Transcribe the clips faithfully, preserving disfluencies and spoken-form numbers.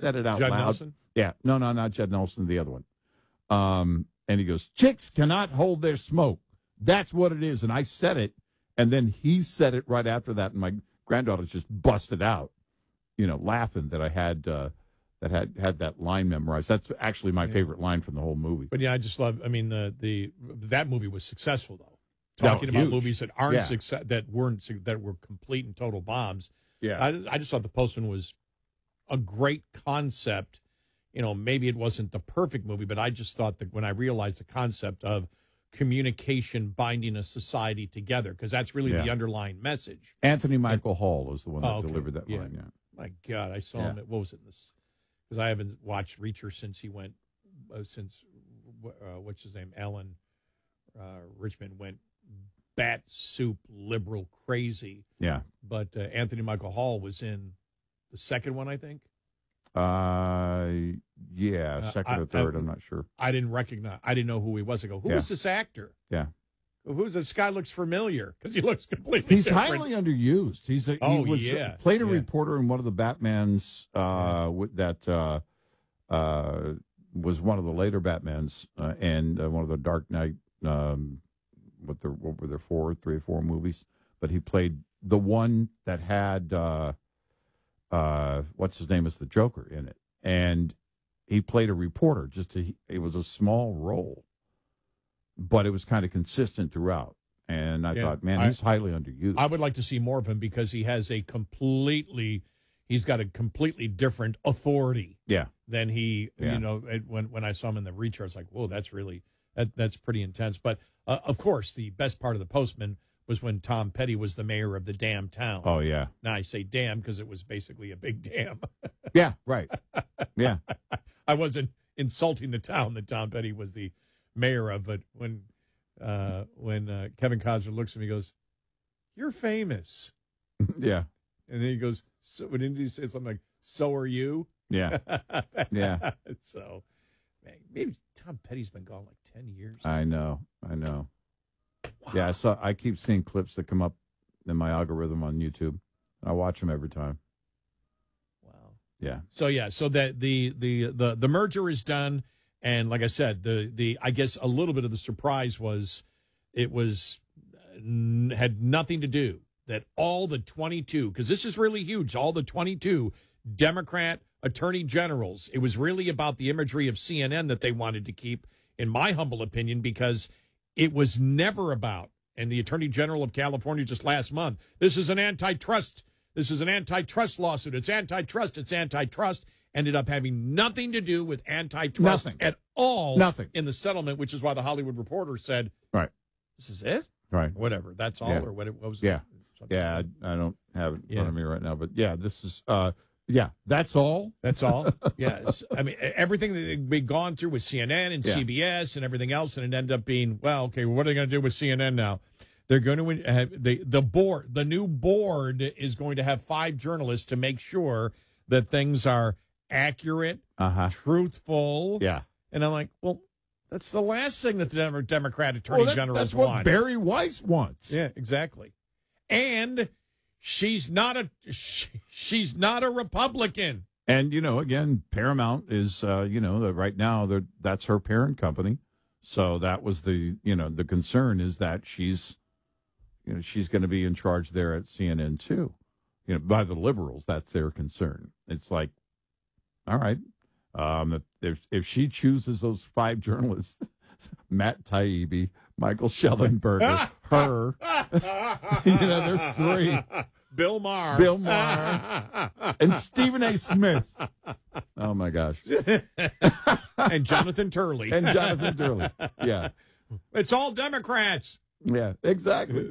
said it out Judd loud. Nelson? Yeah, no, no, not Judd Nelson, the other one. Um, and he goes, chicks cannot hold their smoke. That's what it is. And I said it, and then he said it right after that, and my granddaughter just busted out, you know, laughing that I had uh, that had had that line memorized. That's actually my yeah. favorite line from the whole movie. But yeah, I just love. I mean, the the that movie was successful though. Talking no, about movies that aren't yeah. success, that weren't that were complete and total bombs. Yeah, I, I just thought The Postman was a great concept. You know, maybe it wasn't the perfect movie, but I just thought that when I realized the concept of communication binding a society together, because that's really yeah. the underlying message. Anthony Michael and, Hall is the one that oh, okay. delivered that yeah. line. Yeah. My God, I saw yeah. him. At, what was it? This because I haven't watched Reacher since he went uh, since uh, what's his name, Alan uh, Richmond went bat soup liberal crazy. Yeah. But uh, Anthony Michael Hall was in the second one, I think. Uh, yeah, second uh, I, or third. I, I'm not sure. I didn't recognize. I didn't know who he was. I go, who yeah. is this actor? Yeah. Who's this guy? Looks familiar because he looks completely. He's different. highly underused. He's a, he oh was, yeah. played a yeah. reporter in one of the Batmans. Uh, with that uh, uh, was one of the later Batmans, uh, and uh, one of the Dark Knight. Um, what the what were there four, three or four movies? But he played the one that had. Uh, Uh, what's his name is the Joker in it, and he played a reporter. Just to, it was a small role, but it was kind of consistent throughout. And I yeah, thought, man, he's I, highly underused. I would like to see more of him because he has a completely, he's got a completely different authority. Yeah. Than he, yeah. you know, when when I saw him in the Reacher, I was like, whoa, that's really that that's pretty intense. But uh, of course, the best part of The Postman was when Tom Petty was the mayor of the damn town. Oh, yeah. Now, I say damn because it was basically a big dam. yeah, right. Yeah. I wasn't insulting the town that Tom Petty was the mayor of, but when uh, when uh, Kevin Costner looks at me and goes, you're famous. yeah. And then he goes, so, what didn't he say something like, so are you? Yeah. yeah. So, man, maybe Tom Petty's been gone like ten years. I know. I know. Wow. Yeah, I saw. I keep seeing clips that come up in my algorithm on YouTube. I watch them every time. Wow. Yeah. So yeah. So that the the the the merger is done, and like I said, the the I guess a little bit of the surprise was it was n- had nothing to do that all the twenty-two, because this is really huge. All the twenty-two Democrat attorney generals. It was really about the imagery of C N N that they wanted to keep, in my humble opinion, because it was never about, and the Attorney General of California just last month, this is an antitrust, this is an antitrust lawsuit. It's antitrust, it's antitrust. Ended up having nothing to do with antitrust Nothing. at all. Nothing. In the settlement, which is why the Hollywood Reporter said, right, this is it? Right. Whatever. That's all, yeah. or what, it, what was yeah. it? Yeah, I, I don't have it in yeah. front of me right now, but yeah, this is, uh, yeah, that's all. That's all. Yeah. I mean, everything that we've gone through with C N N and yeah. C B S and everything else, and it ended up being, well, okay, what are they going to do with C N N now? They're going to have the the board, the new board is going to have five journalists to make sure that things are accurate, uh-huh. truthful. Yeah. And I'm like, well, that's the last thing that the Democrat attorney well, that, generals that's what want. Barry Weiss wants. Yeah, exactly. And she's not a she, she's not a Republican. And, you know, again, Paramount is, uh, you know, that right now that's her parent company. So that was the, you know, the concern is that she's, you know, she's going to be in charge there at C N N too. You know, by the liberals, that's their concern. It's like, all right, um, if if she chooses those five journalists, Matt Taibbi, Michael Schellenberger, her, you know, there's three. Bill Maher. Bill Maher. And Stephen A. Smith. Oh, my gosh. And Jonathan Turley. And Jonathan Turley. Yeah. It's all Democrats. Yeah, exactly.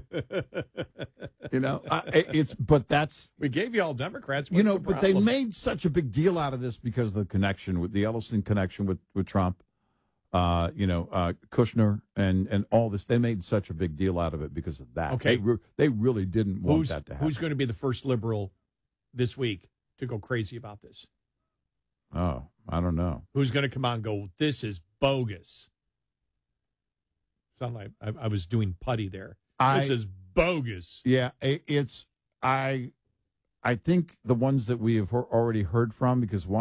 You know, I, it's, but that's. We gave you all Democrats. What's you know, the but they problem? made such a big deal out of this because of the connection with the Ellison connection with, with Trump. Uh, you know, uh, Kushner and, and all this, they made such a big deal out of it because of that. Okay. They, re- they really didn't want who's, that to happen. Who's going to be the first liberal this week to go crazy about this? Oh, I don't know. Who's going to come out and go, this is bogus? Sound like I, I was doing putty there. I, this is bogus. Yeah, it's, I, I think the ones that we have already heard from, because one